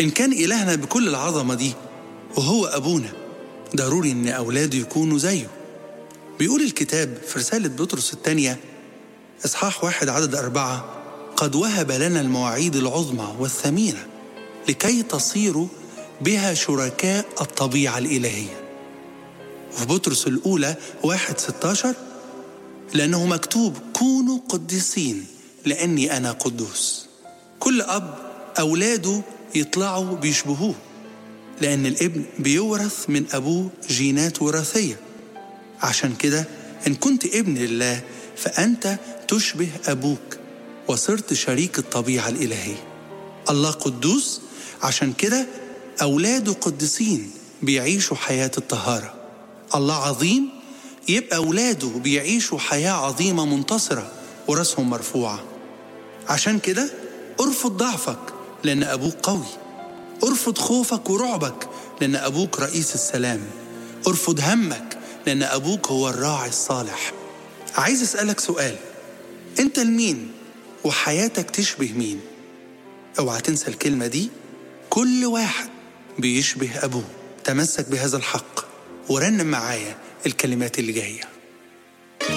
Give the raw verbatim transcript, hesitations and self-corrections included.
إن كان إلهنا بكل العظمة دي وهو أبونا، ضروري إن أولاده يكونوا زيه. بيقول الكتاب في رسالة بطرس الثانية إصحاح واحد عدد أربعة: قد وهب لنا المواعيد العظمى والثمينة لكي تصيروا بها شركاء الطبيعة الإلهية. وفي بطرس الأولى واحد ستاشر: لأنه مكتوب كونوا قديسين لأني أنا قدوس. كل أب أولاده يطلعوا بيشبهوه، لأن الابن بيورث من أبوه جينات وراثية. عشان كده إن كنت ابن لله فأنت تشبه أبوك وصرت شريك الطبيعة الإلهية. الله قدوس، عشان كده أولاده قدسين بيعيشوا حياة الطهارة. الله عظيم، يبقى أولاده بيعيشوا حياة عظيمة منتصرة وراسهم مرفوعة. عشان كده ارفض ضعفك لأن أبوك قوي، ارفض خوفك ورعبك لأن أبوك رئيس السلام، ارفض همك لأن أبوك هو الراعي الصالح. عايز أسألك سؤال، أنت لمين وحياتك تشبه مين؟ اوعى تنسى الكلمة دي، كل واحد بيشبه أبوه. تمسك بهذا الحق ورنم معايا الكلمات اللي جاية.